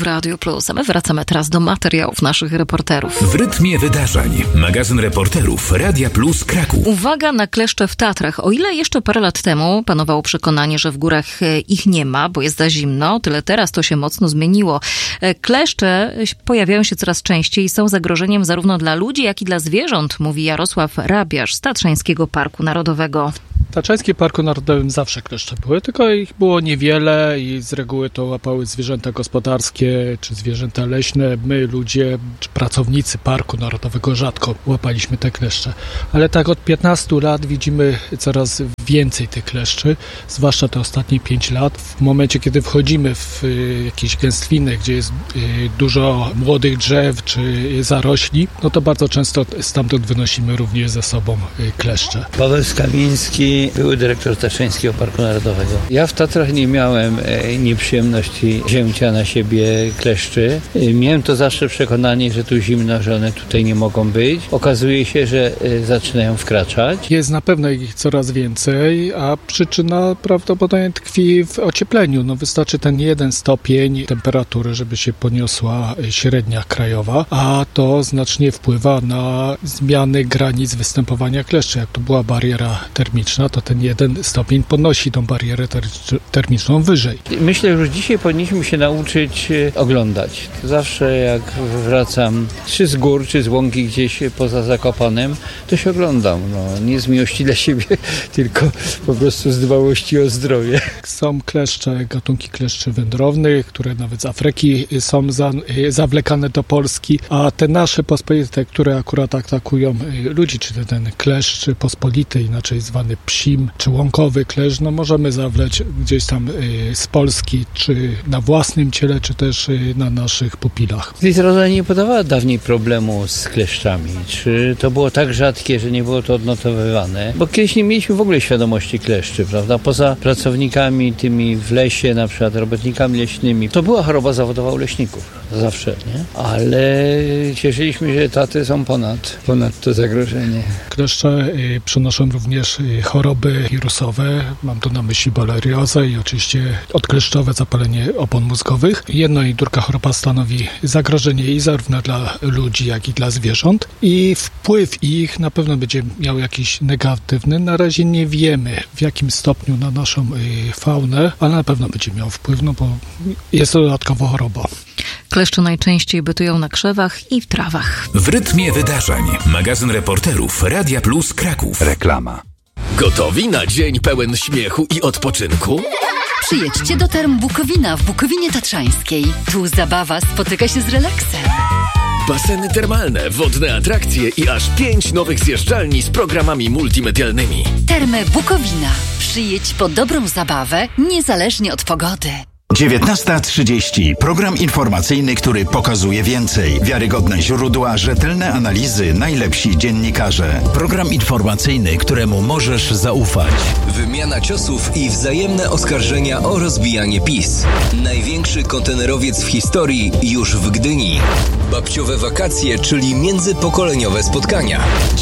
Radiu Plus, a my wracamy teraz do materiałów naszych reporterów. W rytmie wydarzeń. Magazyn reporterów Radia Plus Kraków. Uwaga na kleszcze w Tatrach. O ile jeszcze parę lat temu panowało przekonanie, że w górach ich nie ma, bo jest za zimno, tyle teraz to się mocno zmieniło. Kleszcze pojawiają się coraz częściej i są zagrożeniem zarówno dla ludzi, jak i dla zwierząt, mówi Jarosław Rabiarz z Tatrzańskiego Parku Narodowego. W Tatrzańskim Parku Narodowym zawsze kleszcze były, tylko ich było niewiele i z reguły to łapały zwierzęta gospodarskie czy zwierzęta leśne. My, ludzie czy pracownicy Parku Narodowego rzadko łapaliśmy te kleszcze. Ale tak od 15 lat widzimy coraz więcej tych kleszczy, zwłaszcza te ostatnie 5 lat. W momencie, kiedy wchodzimy w jakieś gęstwiny, gdzie jest dużo młodych drzew czy zarośli, no to bardzo często stamtąd wynosimy również ze sobą kleszcze. Paweł Skamiński, były dyrektor Tatrzańskiego Parku Narodowego. Ja w Tatrach nie miałem nieprzyjemności wzięcia na siebie kleszczy. Miałem to zawsze przekonanie, że tu zimno, że one tutaj nie mogą być. Okazuje się, że zaczynają wkraczać. Jest na pewno ich coraz więcej, a przyczyna prawdopodobnie tkwi w ociepleniu. No wystarczy ten 1 stopień temperatury, żeby się podniosła średnia krajowa, a to znacznie wpływa na zmiany granic występowania kleszczy. Jak to była bariera termiczna, to ten 1 stopień podnosi tą barierę termiczną wyżej. Myślę, że dzisiaj powinniśmy się nauczyć oglądać. Zawsze jak wracam czy z gór, czy z łąki gdzieś poza Zakopanem, to się oglądam. No, nie z miłości dla siebie, tylko po prostu z dbałości o zdrowie. Są kleszcze, gatunki kleszczy wędrownych, które nawet z Afryki są zawlekane do Polski, a te nasze pospolite, które akurat atakują ludzi, czyli ten kleszcz pospolity, inaczej zwany psim czy łąkowy kleszcz, no możemy zawleć gdzieś tam z Polski, czy na własnym ciele, czy też na naszych pupilach. Literatura nie podawała dawniej problemu z kleszczami. Czy to było tak rzadkie, że nie było to odnotowywane? Bo kiedyś nie mieliśmy w ogóle świadomości kleszczy, prawda? Poza pracownikami tymi w lesie, na przykład robotnikami leśnymi, to była choroba zawodowa u leśników. Zawsze, nie? Ale cieszyliśmy się, że Tatry są ponad to zagrożenie. Kleszcze przynoszą również choroby wirusowe. Mam tu na myśli boreliozę i oczywiście odkleszczowe zapalenie opon mózgowych. Jedno i druga choroba stanowi zagrożenie i zarówno dla ludzi, jak i dla zwierząt. I wpływ ich na pewno będzie miał jakiś negatywny. Na razie nie wiemy, w jakim stopniu na naszą faunę, ale na pewno będzie miał wpływ, no bo jest to dodatkowo choroba. Kleszcze najczęściej bytują na krzewach i w trawach. W rytmie wydarzeń. Magazyn reporterów Radia Plus Kraków. Reklama. Gotowi na dzień pełen śmiechu i odpoczynku? Przyjedźcie do Term Bukowina w Bukowinie Tatrzańskiej. Tu zabawa spotyka się z relaksem. Baseny termalne, wodne atrakcje i aż 5 nowych zjeżdżalni z programami multimedialnymi. Termy Bukowina. Przyjedź po dobrą zabawę, niezależnie od pogody. 19:30. Program informacyjny, który pokazuje więcej. Wiarygodne źródła, rzetelne analizy, najlepsi dziennikarze. Program informacyjny, któremu możesz zaufać. Wymiana ciosów i wzajemne oskarżenia o rozbijanie PiS. Największy kontenerowiec w historii już w Gdyni. Babciowe wakacje, czyli międzypokoleniowe spotkania.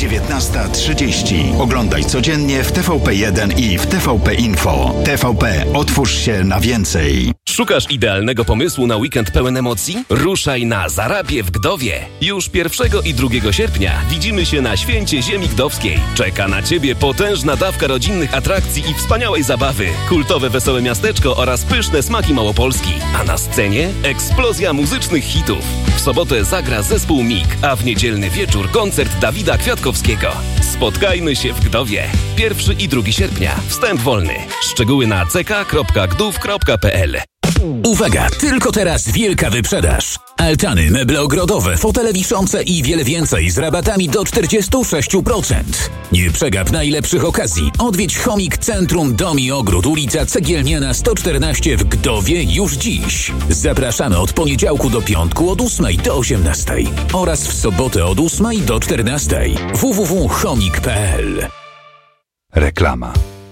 19:30. Oglądaj codziennie w TVP1 i w TVP Info. TVP, otwórz się na więcej. Szukasz idealnego pomysłu na weekend pełen emocji? Ruszaj na Zarabie w Gdowie. Już 1 i 2 sierpnia widzimy się na Święcie Ziemi Gdowskiej. Czeka na Ciebie potężna dawka rodzinnych atrakcji i wspaniałej zabawy. Kultowe wesołe miasteczko oraz pyszne smaki Małopolski. A na scenie eksplozja muzycznych hitów. W sobotę zagra zespół MIG, a w niedzielny wieczór koncert Dawida Kwiatkowskiego. Spotkajmy się w Gdowie. 1 i 2 sierpnia. Wstęp wolny. Szczegóły na ck.gdów.pl. Uwaga, tylko teraz wielka wyprzedaż. Altany, meble ogrodowe, fotele wiszące i wiele więcej z rabatami do 46%. Nie przegap najlepszych okazji. Odwiedź Chomik Centrum Dom i Ogród, ulica Cegielniana 114 w Gdowie już dziś. Zapraszamy od poniedziałku do piątku od 8 do 18 oraz w sobotę od 8 do 14. www.chomik.pl. Reklama.